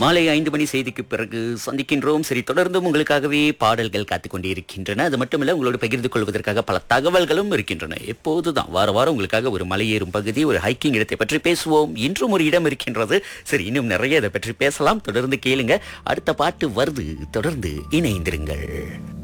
மாலை 5 மணி செய்திக்கு பிறகு சந்திக்கின்றோம். சரி, தொடர்ந்தும் உங்களுக்காகவே பாடல்கள் காத்துக் கொண்டே இருக்கின்றன. அது மட்டுமல்ல, உங்களோடு பகிர்ந்து கொள்வதற்காக பல தகவல்களும் இருக்கின்றன. எப்போதுதான் வார வாரம் உங்களுக்காக ஒரு மலையேறும் பகுதி, ஒரு ஹைக்கிங் இடத்தை பற்றி பேசுவோம். இன்றும் ஒரு இடம் இருக்கின்றது. சரி, இன்னும் நிறைய இதை பற்றி பேசலாம். தொடர்ந்து கேளுங்க. அடுத்த பாட்டு வருது. தொடர்ந்து இணைந்திருங்கள்.